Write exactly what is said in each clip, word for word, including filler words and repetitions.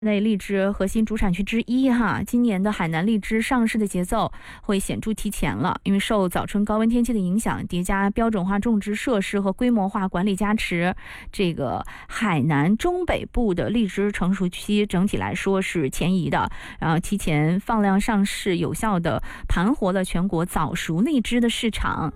内荔枝核心主产区之一哈，今年的海南荔枝上市的节奏会显著提前了，因为受早春高温天气的影响，叠加标准化种植设施和规模化管理加持，这个海南中北部的荔枝成熟期整体来说是前移的，然后提前放量上市，有效的盘活了全国早熟荔枝的市场。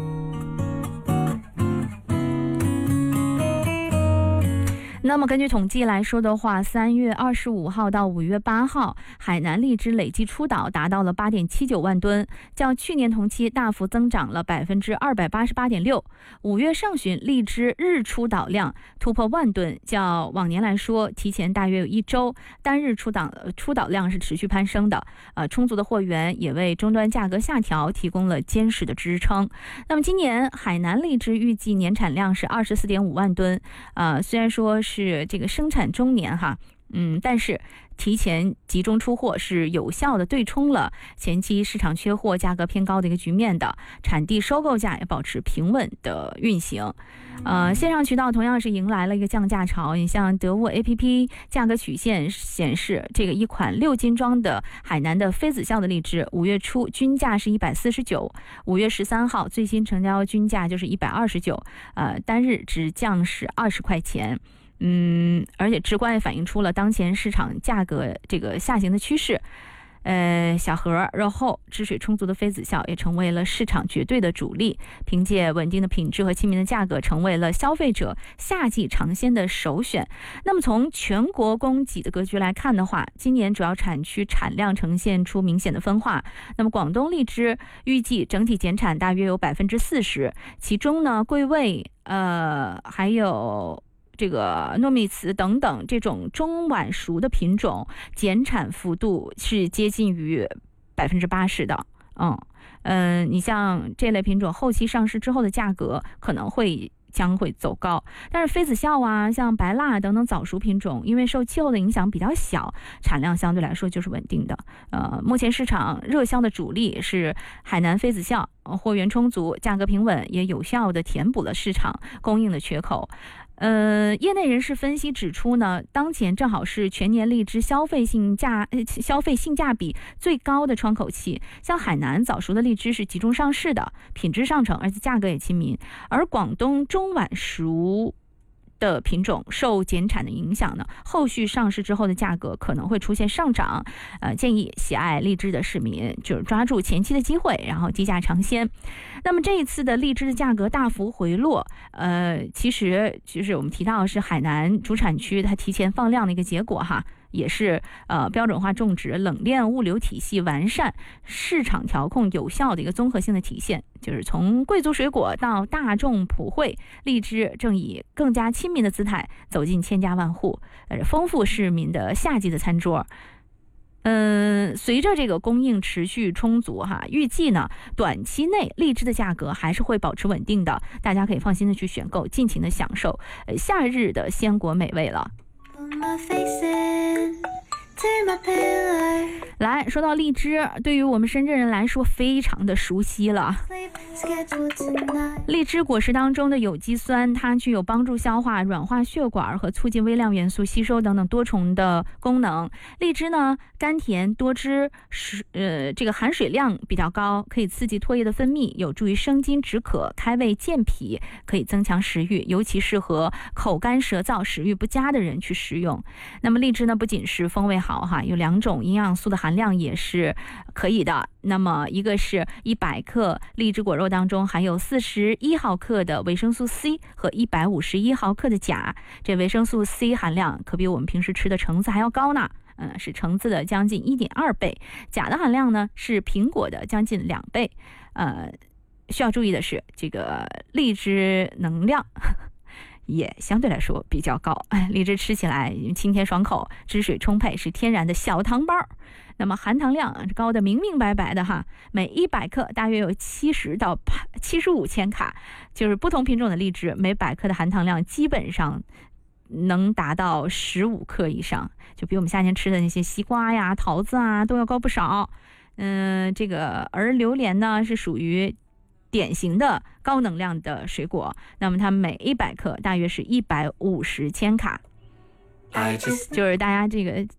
那么根据统计来说的话，三月二十五号到五月八号，海南荔枝累计出岛达到了八点七九万吨，较去年同期大幅增长了百分之二百八十八点六。五月上旬，荔枝日出岛量突破万吨，较往年来说提前大约有一周，单日出岛出岛量是持续攀升的。呃，充足的货源也为终端价格下调提供了坚实的支撑。那么今年海南荔枝预计年产量是二十四点五万吨，呃，虽然说是是这个生产中年哈，嗯，但是提前集中出货是有效的对冲了前期市场缺货、价格偏高的一个局面的，产地收购价也保持平稳的运行。呃，线上渠道同样是迎来了一个降价潮，你像得物 A P P 价格曲线显示，这个一款六斤装的海南的妃子笑的荔枝，五月初均价是一百四十九，五月十三号最新成交均价就是一百二十九，呃，单日只降是二十块钱。嗯，而且直观也反映出了当前市场价格这个下行的趋势。呃，小盒肉厚、汁水充足的妃子笑也成为了市场绝对的主力，凭借稳定的品质和亲民的价格，成为了消费者夏季尝鲜的首选。那么从全国供给的格局来看的话，今年主要产区产量呈现出明显的分化。那么广东荔枝预计整体减产大约有百分之四十，其中呢，桂味呃还有这个糯米糍等等这种中晚熟的品种减产幅度是接近于百分之八十的。嗯嗯、呃，你像这类品种后期上市之后的价格可能会将会走高，但是妃子笑啊、像白蜡等等早熟品种，因为受气候的影响比较小，产量相对来说就是稳定的。呃，目前市场热销的主力是海南妃子笑，货源充足，价格平稳，也有效的填补了市场供应的缺口。呃，业内人士分析指出呢，当前正好是全年荔枝消费性价呃消费性价比最高的窗口期。像海南早熟的荔枝是集中上市的，品质上乘，而且价格也亲民。而广东中晚熟的品种受减产的影响呢，后续上市之后的价格可能会出现上涨。呃，建议喜爱荔枝的市民就是抓住前期的机会，然后低价尝鲜。那么这一次的荔枝的价格大幅回落，呃，其实就是我们提到是海南主产区它提前放量的一个结果哈。也是呃标准化种植、冷链物流体系完善、市场调控有效的一个综合性的体现。就是从贵族水果到大众普惠，荔枝正以更加亲民的姿态走进千家万户，呃，丰富市民的夏季的餐桌。嗯，随着这个供应持续充足哈，预计呢短期内荔枝的价格还是会保持稳定的，大家可以放心的去选购，尽情的享受呃夏日的鲜果美味了。来说到荔枝，对于我们深圳人来说非常的熟悉了。荔枝果实当中的有机酸，它具有帮助消化、软化血管和促进微量元素吸收等等多重的功能。荔枝呢，甘甜多汁，呃，这个含水量比较高，可以刺激唾液的分泌，有助于生津止渴、开胃健脾，可以增强食欲，尤其适合口干舌燥、食欲不佳的人去食用。那么荔枝呢，不仅是风味好哈，有两种营养素的含量也是可以的。那么一个是一百克荔枝果肉当中含有四十一毫克的维生素 C 和一百五十一毫克的钾，这维生素 C 含量可比我们平时吃的橙子还要高呢。嗯，是橙子的将近 一点二倍，钾的含量呢是苹果的将近两倍。呃，需要注意的是，这个荔枝能量也相对来说比较高，荔枝吃起来清甜爽口，汁水充沛，是天然的小糖包。那么含糖量高的明明白白的哈，每一百克大约有七十到七十五千卡，就是不同品种的荔枝每百克的含糖量基本上能达到十五克以上，就比我们夏天吃的那些西瓜呀、桃子啊都要高不少。嗯，这个而榴莲呢是属于典型的高能量的水果，那么它每一百克大约是一百五十千卡。 就是大家这个